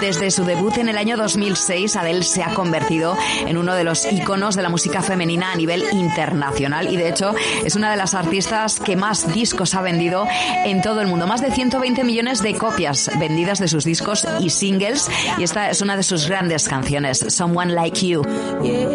Desde su debut en el año 2006, Adele se ha convertido en uno de los íconos de la música femenina a nivel internacional y de hecho es una de las artistas que más discos ha vendido en todo el mundo. Más de 120 millones de copias vendidas de sus discos y singles, y esta es una de sus grandes canciones, Someone Like You.